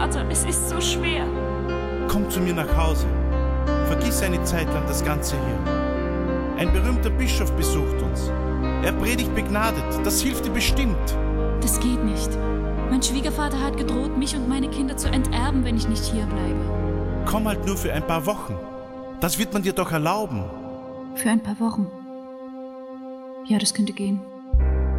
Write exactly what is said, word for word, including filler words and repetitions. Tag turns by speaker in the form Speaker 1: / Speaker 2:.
Speaker 1: Vater, es ist so schwer.
Speaker 2: Komm zu mir nach Hause. Vergiss eine Zeit lang das Ganze hier. Ein berühmter Bischof besucht uns. Er predigt begnadet. Das hilft dir bestimmt.
Speaker 1: Das geht nicht. Mein Schwiegervater hat gedroht, mich und meine Kinder zu enterben, wenn ich nicht hier bleibe.
Speaker 2: Komm halt nur für ein paar Wochen. Das wird man dir doch erlauben.
Speaker 1: Für ein paar Wochen. Ja, das könnte gehen.